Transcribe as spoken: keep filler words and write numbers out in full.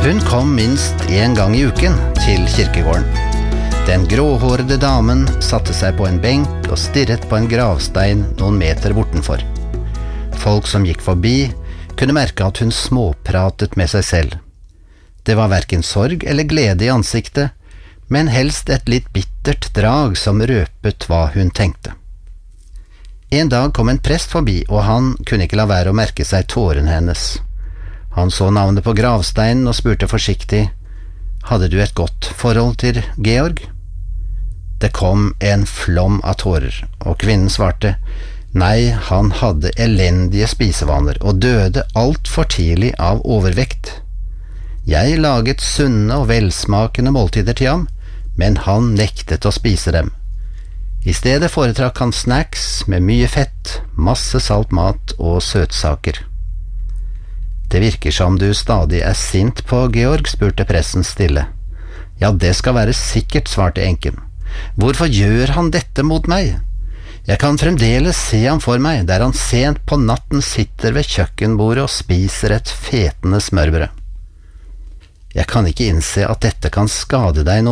Hun kom minst en gang i uken til kirkegården. Den gråhårede damen satte seg på en benk og stirret på en gravstein noen meter bortenfor. Folk som gikk forbi, kunne merke at hun småpratet med seg selv. Det var hverken sorg eller glede i ansiktet, men helst et litt bittert drag som røpet hva hun tenkte. En dag kom en prest forbi, og han kunne ikke la være å merke seg tårene hennes. Han så navnet på gravsteinen og spurte forsiktig, «Hadde du et godt forhold til Georg?» Det kom en flom av tårer, og kvinnen svarte, «Nei, han hadde elendige spisevaner og døde alt for tidlig av overvekt. Jeg laget sunne og velsmakende måltider til ham, men han nektet å spise dem. I stedet foretrakk han snacks med mye fett, masse salt mat og søtsaker.» «Det virker som du stadig er sint på Georg», spurte presten stille. «Ja, det skal være sikkert», svarte enken. «Hvorfor gjør han dette mot meg? Jeg kan fremdeles se ham for meg, der han sent på natten sitter ved kjøkkenbordet og spiser et fetende smørbrød. Jeg kan ikke innse at dette kan skade deg noe.